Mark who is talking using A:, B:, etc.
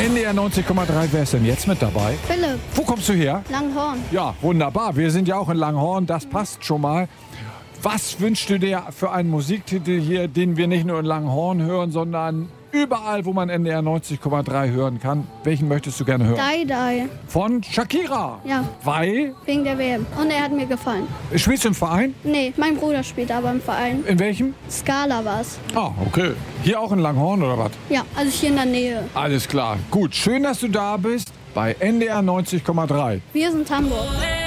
A: NDR 90,3, wer ist denn jetzt mit dabei?
B: Philipp,
A: Wo kommst du her?
B: Langhorn.
A: Ja, wunderbar. Wir sind ja auch in Langhorn, das passt schon mal. Was wünschst du dir für einen Musiktitel hier, den wir nicht nur in Langhorn hören, sondern überall, wo man NDR 90,3 hören kann? Welchen möchtest du gerne hören?
B: Die, die.
A: Von Shakira.
B: Ja,
A: Weil?
B: wegen der WM. Und er hat mir gefallen.
A: Spielst du im Verein?
B: Nee, mein Bruder spielt aber im Verein.
A: In welchem?
B: Scala war's.
A: Ah, okay. Hier auch in Langhorn oder was?
B: Ja, also hier in der Nähe.
A: Alles klar. Gut, schön, dass du da bist bei NDR 90,3.
B: Wir sind Hamburg.